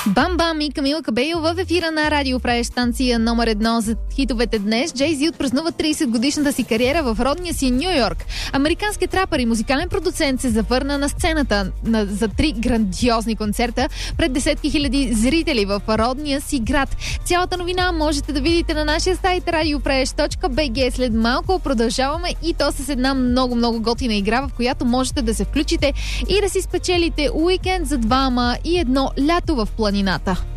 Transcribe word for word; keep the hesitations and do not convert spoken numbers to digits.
Бам-бам и Камила Кабело в ефира на Радио Фреш, станция номер едно за хитовете днес. Джей-Зи отпразнува трийсет годишната си кариера в родния си Ню Йорк. Американският рапър и музикален продуцент се завърна на сцената на, за три грандиозни концерта пред десетки хиляди зрители в родния си град. Цялата новина можете да видите на нашия сайт радио фреш точка би джи. След малко продължаваме и то с една много-много готина игра, в която можете да се включите и да си спечелите уикенд за двама и едно лято в планината.